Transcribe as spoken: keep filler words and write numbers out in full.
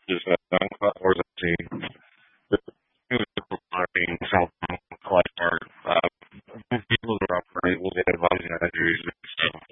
Just uh, non-class or the team. The requiring self-collect part. Uh, people who are operating will get advising on injuries.